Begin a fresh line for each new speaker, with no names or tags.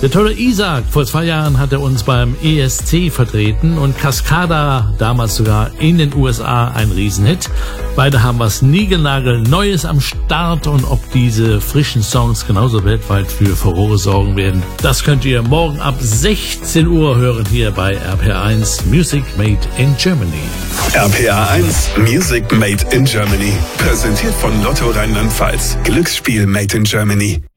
Der tolle Isaac, vor 2 Jahren hat er uns beim ESC vertreten und Cascada, damals sogar in den USA, ein Riesenhit. Beide haben was niegelnagelneues am Start und ob diese frischen Songs genauso weltweit für Furore sorgen werden, das könnt ihr morgen ab 16 Uhr hören hier bei RPR1 Music Made in Germany.
RPR1 Music Made in Germany, präsentiert von Lotto Rheinland-Pfalz. Glücksspiel Made in Germany.